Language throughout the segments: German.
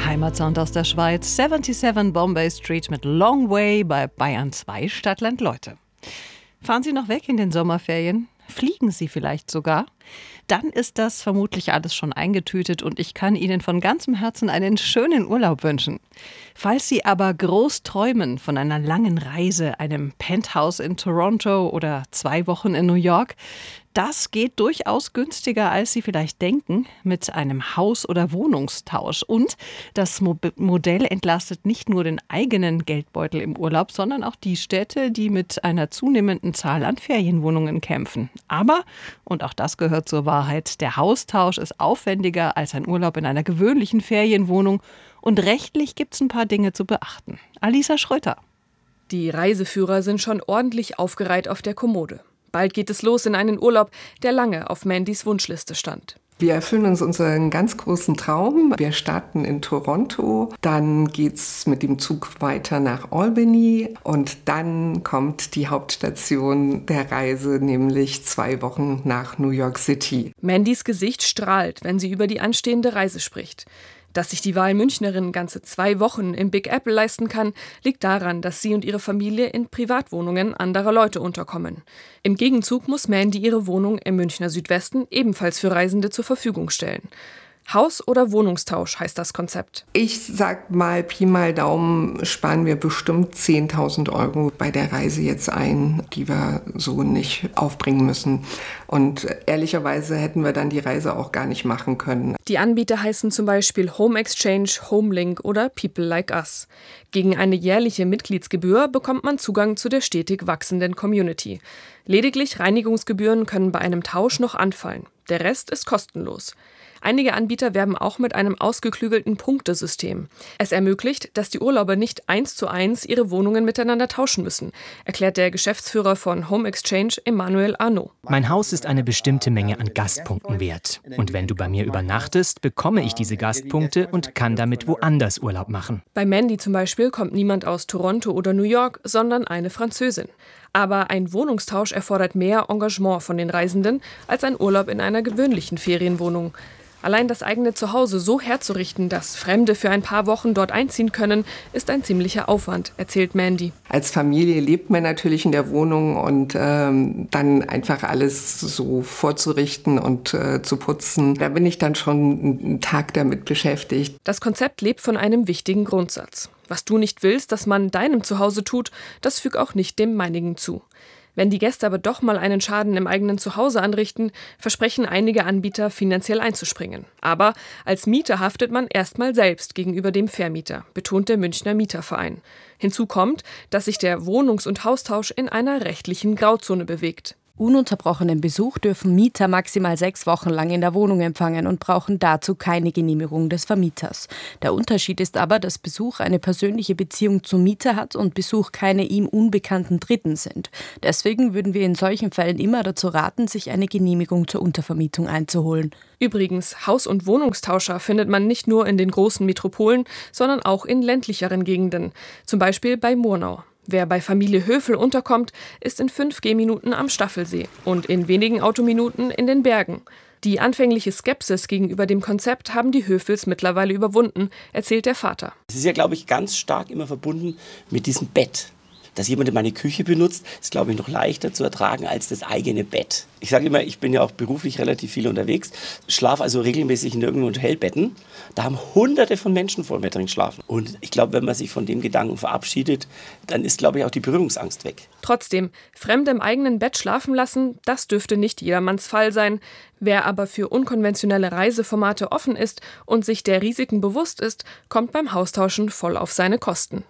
Heimatsound aus der Schweiz, 77 Bombay Street mit Long Way bei Bayern 2 Stadtland Leute. Fahren Sie noch weg in den Sommerferien? Fliegen Sie vielleicht sogar? Dann ist das vermutlich alles schon eingetütet und ich kann Ihnen von ganzem Herzen einen schönen Urlaub wünschen. Falls Sie aber groß träumen von einer langen Reise, einem Penthouse in Toronto oder 2 Wochen in New York, das geht durchaus günstiger, als Sie vielleicht denken, mit einem Haus- oder Wohnungstausch. Und das Modell entlastet nicht nur den eigenen Geldbeutel im Urlaub, sondern auch die Städte, die mit einer zunehmenden Zahl an Ferienwohnungen kämpfen. Aber, und auch das gehört zur Wahrheit, der Haustausch ist aufwendiger als ein Urlaub in einer gewöhnlichen Ferienwohnung. Und rechtlich gibt es ein paar Dinge zu beachten. Alisa Schröter. Die Reiseführer sind schon ordentlich aufgereiht auf der Kommode. Bald geht es los in einen Urlaub, der lange auf Mandys Wunschliste stand. Wir erfüllen uns unseren ganz großen Traum. Wir starten in Toronto, dann geht's mit dem Zug weiter nach Albany und dann kommt die Hauptstation der Reise, nämlich 2 Wochen nach New York City. Mandys Gesicht strahlt, wenn sie über die anstehende Reise spricht. Dass sich die Wahlmünchnerin ganze 2 Wochen im Big Apple leisten kann, liegt daran, dass sie und ihre Familie in Privatwohnungen anderer Leute unterkommen. Im Gegenzug muss Mandy ihre Wohnung im Münchner Südwesten ebenfalls für Reisende zur Verfügung stellen. Haus- oder Wohnungstausch heißt das Konzept. Ich sag mal, Pi mal Daumen, sparen wir bestimmt 10.000 € bei der Reise jetzt ein, die wir so nicht aufbringen müssen. Und ehrlicherweise hätten wir dann die Reise auch gar nicht machen können. Die Anbieter heißen zum Beispiel Home Exchange, Homelink oder People Like Us. Gegen eine jährliche Mitgliedsgebühr bekommt man Zugang zu der stetig wachsenden Community. Lediglich Reinigungsgebühren können bei einem Tausch noch anfallen. Der Rest ist kostenlos. Einige Anbieter werben auch mit einem ausgeklügelten Punktesystem. Es ermöglicht, dass die Urlauber nicht 1:1 ihre Wohnungen miteinander tauschen müssen, erklärt der Geschäftsführer von Home Exchange, Emmanuel Arnaud. Mein Haus ist eine bestimmte Menge an Gastpunkten wert. Und wenn du bei mir übernachtest, bekomme ich diese Gastpunkte und kann damit woanders Urlaub machen. Bei Mandy zum Beispiel kommt niemand aus Toronto oder New York, sondern eine Französin. Aber ein Wohnungstausch erfordert mehr Engagement von den Reisenden als ein Urlaub in einer gewöhnlichen Ferienwohnung. Allein das eigene Zuhause so herzurichten, dass Fremde für ein paar Wochen dort einziehen können, ist ein ziemlicher Aufwand, erzählt Mandy. Als Familie lebt man natürlich in der Wohnung und dann einfach alles so vorzurichten und zu putzen. Da bin ich dann schon einen Tag damit beschäftigt. Das Konzept lebt von einem wichtigen Grundsatz. Was du nicht willst, dass man deinem Zuhause tut, das füg auch nicht dem meinigen zu. Wenn die Gäste aber doch mal einen Schaden im eigenen Zuhause anrichten, versprechen einige Anbieter, finanziell einzuspringen. Aber als Mieter haftet man erstmal selbst gegenüber dem Vermieter, betont der Münchner Mieterverein. Hinzu kommt, dass sich der Wohnungs- und Haustausch in einer rechtlichen Grauzone bewegt. Ununterbrochenen Besuch dürfen Mieter maximal 6 Wochen lang in der Wohnung empfangen und brauchen dazu keine Genehmigung des Vermieters. Der Unterschied ist aber, dass Besuch eine persönliche Beziehung zum Mieter hat und Besuch keine ihm unbekannten Dritten sind. Deswegen würden wir in solchen Fällen immer dazu raten, sich eine Genehmigung zur Untervermietung einzuholen. Übrigens, Haus- und Wohnungstauscher findet man nicht nur in den großen Metropolen, sondern auch in ländlicheren Gegenden, zum Beispiel bei Murnau. Wer bei Familie Höfel unterkommt, ist in 5 Gehminuten am Staffelsee und in wenigen Autominuten in den Bergen. Die anfängliche Skepsis gegenüber dem Konzept haben die Höfels mittlerweile überwunden, erzählt der Vater. Es ist ja, glaube ich, ganz stark immer verbunden mit diesem Bett. Dass jemand meine Küche benutzt, ist, glaube ich, noch leichter zu ertragen als das eigene Bett. Ich sage immer, ich bin ja auch beruflich relativ viel unterwegs, schlafe also regelmäßig in irgendeinen Hotelbetten. Da haben Hunderte von Menschen vor mir drin schlafen. Und ich glaube, wenn man sich von dem Gedanken verabschiedet, dann ist, glaube ich, auch die Berührungsangst weg. Trotzdem, Fremde im eigenen Bett schlafen lassen, das dürfte nicht jedermanns Fall sein. Wer aber für unkonventionelle Reiseformate offen ist und sich der Risiken bewusst ist, kommt beim Haustauschen voll auf seine Kosten.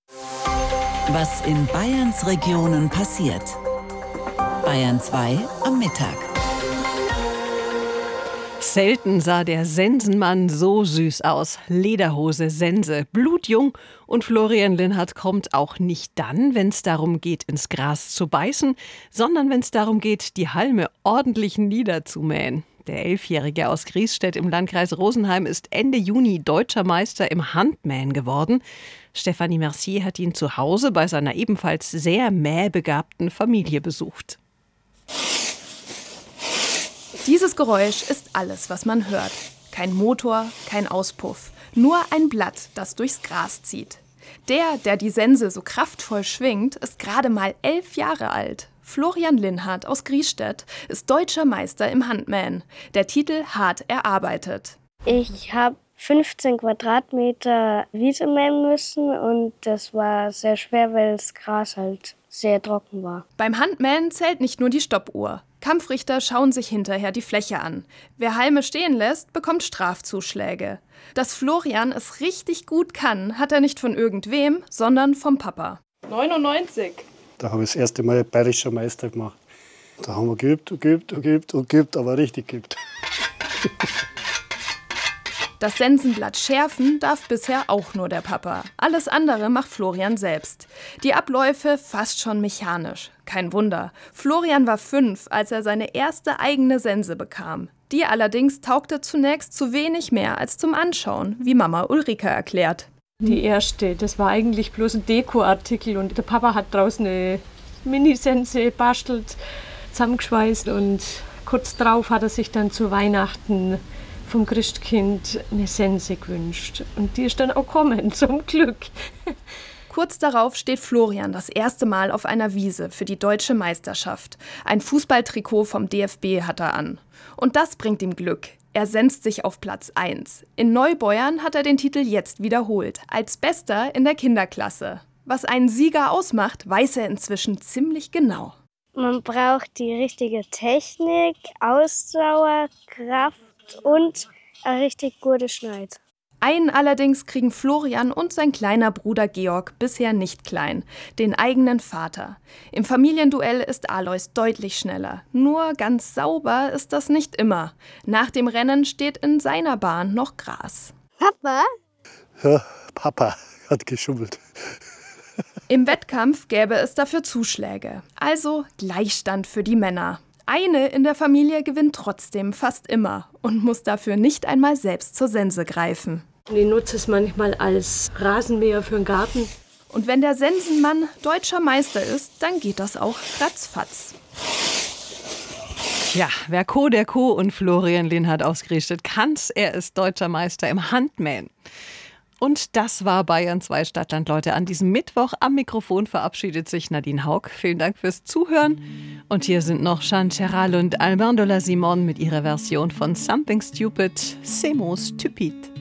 Was in Bayerns Regionen passiert. Bayern 2 am Mittag. Selten sah der Sensenmann so süß aus. Lederhose, Sense, blutjung. Und Florian Linhardt kommt auch nicht dann, wenn es darum geht, ins Gras zu beißen, sondern wenn es darum geht, die Halme ordentlich niederzumähen. Der 11-Jährige aus Griesstedt im Landkreis Rosenheim ist Ende Juni deutscher Meister im Handmähen geworden. Stefanie Mercier hat ihn zu Hause bei seiner ebenfalls sehr mähbegabten Familie besucht. Dieses Geräusch ist alles, was man hört. Kein Motor, kein Auspuff. Nur ein Blatt, das durchs Gras zieht. Der die Sense so kraftvoll schwingt, ist gerade mal 11 Jahre alt. Florian Linhardt aus Griesstedt ist deutscher Meister im Handmähen. Der Titel hart erarbeitet. Ich habe 15 Quadratmeter Wiese mähen müssen und das war sehr schwer, weil das Gras halt sehr trocken war. Beim Handmähen zählt nicht nur die Stoppuhr. Kampfrichter schauen sich hinterher die Fläche an. Wer Halme stehen lässt, bekommt Strafzuschläge. Dass Florian es richtig gut kann, hat er nicht von irgendwem, sondern vom Papa. 99. Da habe ich das erste Mal bayerischer Meister gemacht. Da haben wir geübt, aber richtig geübt. Das Sensenblatt schärfen darf bisher auch nur der Papa. Alles andere macht Florian selbst. Die Abläufe fast schon mechanisch. Kein Wunder. Florian war 5, als er seine erste eigene Sense bekam. Die allerdings taugte zunächst zu wenig mehr als zum Anschauen, wie Mama Ulrika erklärt. Die erste, das war eigentlich bloß ein Dekoartikel und der Papa hat draußen eine Minisense bastelt, zusammengeschweißt und kurz drauf hat er sich dann zu Weihnachten vom Christkind eine Sense gewünscht. Und die ist dann auch gekommen, zum Glück. Kurz darauf steht Florian das erste Mal auf einer Wiese für die deutsche Meisterschaft. Ein Fußballtrikot vom DFB hat er an. Und das bringt ihm Glück. Er senzt sich auf Platz 1. In Neubeuern hat er den Titel jetzt wiederholt, als Bester in der Kinderklasse. Was einen Sieger ausmacht, weiß er inzwischen ziemlich genau. Man braucht die richtige Technik, Ausdauer, Kraft und eine richtig gute Schneid. Einen allerdings kriegen Florian und sein kleiner Bruder Georg bisher nicht klein, den eigenen Vater. Im Familienduell ist Alois deutlich schneller. Nur ganz sauber ist das nicht immer. Nach dem Rennen steht in seiner Bahn noch Gras. Papa? Ja, Papa hat geschummelt. Im Wettkampf gäbe es dafür Zuschläge. Also Gleichstand für die Männer. Eine in der Familie gewinnt trotzdem fast immer und muss dafür nicht einmal selbst zur Sense greifen. Ich nutze es manchmal als Rasenmäher für den Garten. Und wenn der Sensenmann deutscher Meister ist, dann geht das auch ratzfatz. Ja, wer der Co. und Florian Linhardt aus Griesstedt kann's. Er ist deutscher Meister im Handmähen. Und das war Bayern 2 Stadtland, Leute. An diesem Mittwoch am Mikrofon verabschiedet sich Nadine Haug. Vielen Dank fürs Zuhören. Und hier sind noch Jean Cheral und Albin de la Simone mit ihrer Version von Something Stupid, C'est mon stupide.